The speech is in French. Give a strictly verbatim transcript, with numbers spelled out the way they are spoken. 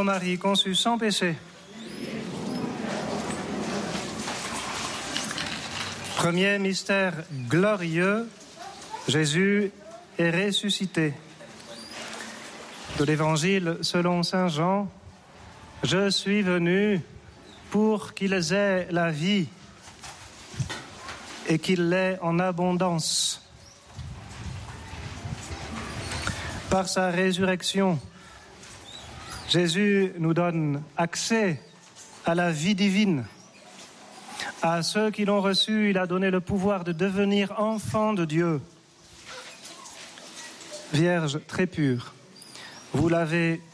Marie, conçue sans péché. Premier mystère glorieux, Jésus est ressuscité. De l'Évangile selon saint Jean, je suis venu pour qu'ils aient la vie et qu'ils l'aient en abondance. Par sa résurrection, Jésus nous donne accès à la vie divine. À ceux qui l'ont reçu, il a donné le pouvoir de devenir enfants de Dieu. Vierge très pure, vous l'avez